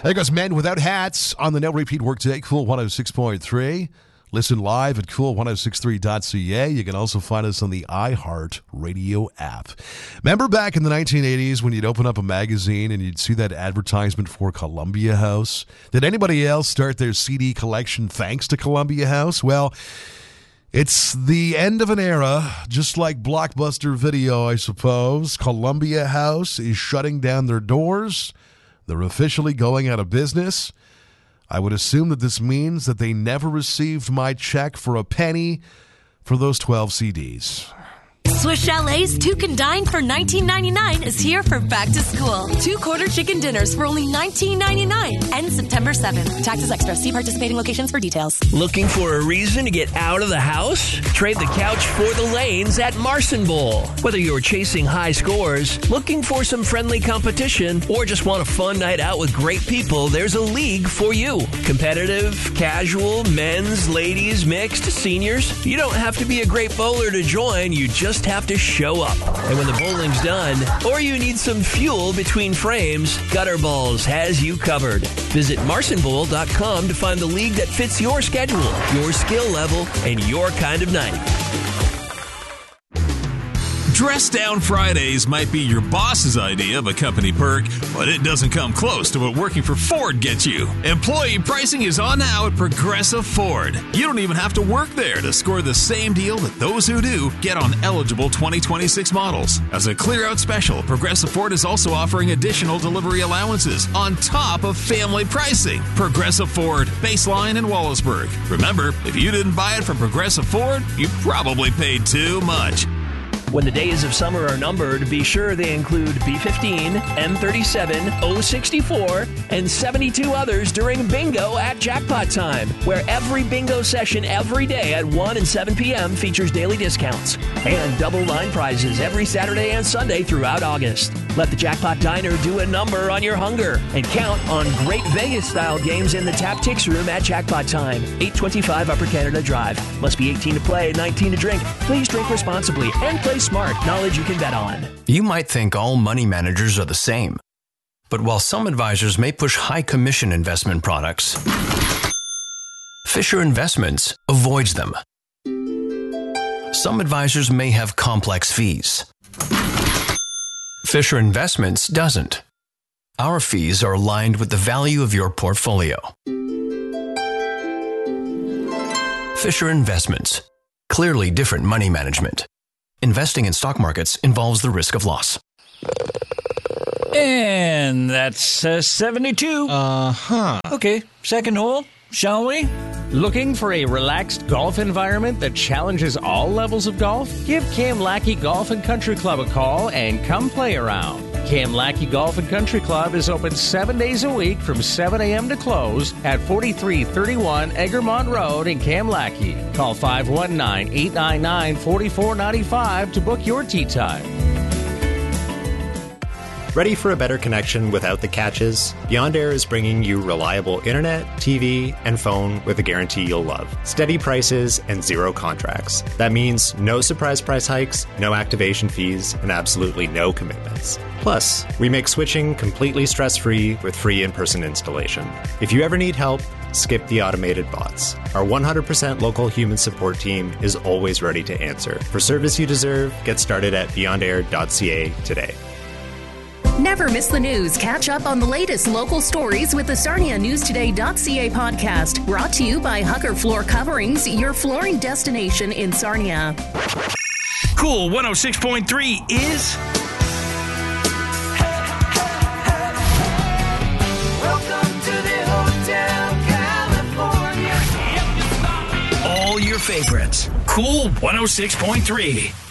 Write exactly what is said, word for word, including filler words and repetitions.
There goes Men Without Hats on the No Repeat Workday, Cool one oh six point three. Listen live at cool ten sixty-three dot c a. You can also find us on the iHeart Radio app. Remember back in the nineteen eighties when you'd open up a magazine and you'd see that advertisement for Columbia House? Did anybody else start their C D collection thanks to Columbia House? Well, it's the end of an era, just like Blockbuster Video, I suppose. Columbia House is shutting down their doors. They're officially going out of business. I would assume that this means that they never received my check for a penny for those twelve C Ds. Swiss Chalet's Two Can Dine for nineteen ninety-nine is here for back to school. Two quarter chicken dinners for only nineteen ninety-nine. Ends September seventh. Taxes extra. See participating locations for details. Looking for a reason to get out of the house? Trade the couch for the lanes at Marson Bowl. Whether you're chasing high scores, looking for some friendly competition, or just want a fun night out with great people, there's a league for you. Competitive, casual, men's, ladies, mixed, seniors. You don't have to be a great bowler to join. You just have to show up. And when the bowling's done, or you need some fuel between frames, Gutter Balls has you covered. Visit marson bowl dot com to find the league that fits your schedule, your skill level, and your kind of night. Dress Down Fridays might be your boss's idea of a company perk, but it doesn't come close to what working for Ford gets you. Employee pricing is on now at Progressive Ford. You don't even have to work there to score the same deal that those who do get on eligible twenty twenty-six models. As a clear-out special, Progressive Ford is also offering additional delivery allowances on top of family pricing. Progressive Ford, Baseline, and Wallaceburg. Remember, if you didn't buy it from Progressive Ford, you probably paid too much. When the days of summer are numbered, be sure they include B fifteen, M thirty-seven, O sixty-four, and seventy-two others during bingo at Jackpot Time, where every bingo session every day at one and seven p.m. features daily discounts and double line prizes every Saturday and Sunday throughout August. Let the Jackpot Diner do a number on your hunger and count on great Vegas-style games in the Tap Tix Room at Jackpot Time, eight twenty-five Upper Canada Drive. Must be eighteen to play, nineteen to drink. Please drink responsibly and play smart. Knowledge you can bet on. You might think all money managers are the same. But while some advisors may push high commission investment products, Fisher Investments avoids them. Some advisors may have complex fees. Fisher Investments doesn't. Our fees are aligned with the value of your portfolio. Fisher Investments. Clearly different money management. Investing in stock markets involves the risk of loss. And that's uh, seventy-two. Uh-huh. Okay, second hole, shall we? Looking for a relaxed golf environment that challenges all levels of golf? Give Cam Lackey Golf and Country Club a call and come play around. Cam Lackey Golf and Country Club is open seven days a week from seven a.m. to close at forty-three thirty-one Egremont Road in Cam Lackey. Call five one nine, eight nine nine, four four nine five to book your tee time. Ready for a better connection without the catches? Beyond Air is bringing you reliable internet, T V, and phone with a guarantee you'll love. Steady prices and zero contracts. That means no surprise price hikes, no activation fees, and absolutely no commitments. Plus, we make switching completely stress-free with free in-person installation. If you ever need help, skip the automated bots. Our one hundred percent local human support team is always ready to answer. For service you deserve, get started at beyond air dot c a today. Never miss the news. Catch up on the latest local stories with the Sarnia News Today dot c a podcast. Brought to you by Hugger Floor Coverings, your flooring destination in Sarnia. Cool one oh six point three is... Welcome to the Hotel California. All your favorites. Cool one oh six point three.